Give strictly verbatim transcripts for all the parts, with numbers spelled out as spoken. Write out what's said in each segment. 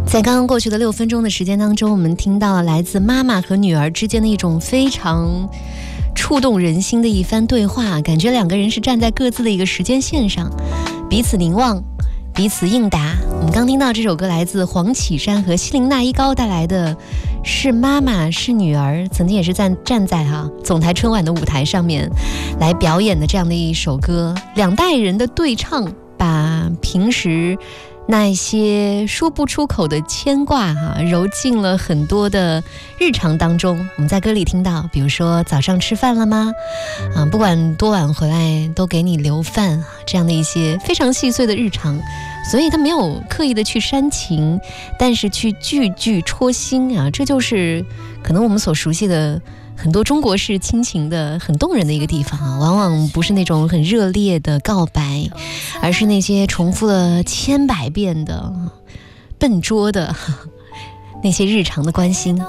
在刚刚过去的六分钟的时间当中，我们听到了来自妈妈和女儿之间的一种非常触动人心的一番对话，感觉两个人是站在各自的一个时间线上，彼此凝望，彼此应答。我们刚听到这首歌来自黄绮珊和希林娜依高带来的是妈妈是女儿，曾经也是站站在哈、啊、总台春晚的舞台上面来表演的这样的一首歌，两代人的对唱，把平时那些说不出口的牵挂哈、啊，揉进了很多的日常当中。我们在歌里听到，比如说早上吃饭了吗？啊，不管多晚回来都给你留饭，这样的一些非常细碎的日常。所以他没有刻意的去煽情，但是去句句戳心啊，这就是可能我们所熟悉的很多中国式亲情的很动人的一个地方啊，往往不是那种很热烈的告白，而是那些重复了千百遍的笨拙的那些日常的关心。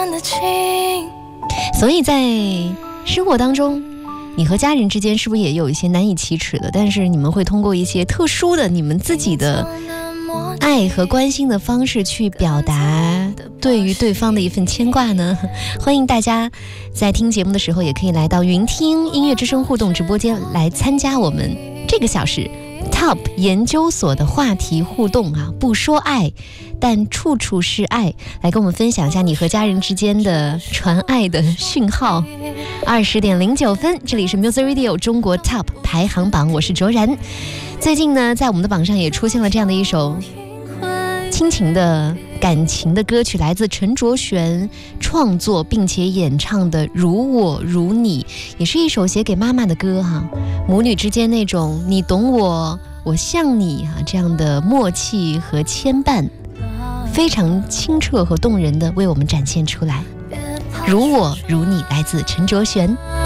所以在生活当中，你和家人之间是不是也有一些难以启齿的，但是你们会通过一些特殊的你们自己的爱和关心的方式去表达对于对方的一份牵挂呢？欢迎大家在听节目的时候也可以来到云听音乐之声互动直播间来参加我们这个小时 Top 研究所的话题互动啊，不说爱但处处是爱，来跟我们分享一下你和家人之间的传爱的讯号。二十点零九分，这里是 Music Radio 中国 Top 排行榜，我是卓然。最近呢，在我们的榜上也出现了这样的一首亲情的感情的歌曲，来自陈卓璇创作并且演唱的《如我如你》，也是一首写给妈妈的歌哈。母女之间那种你懂我，我像你啊这样的默契和牵绊，非常清澈和动人的为我们展现出来。如我如你，来自陈卓璇。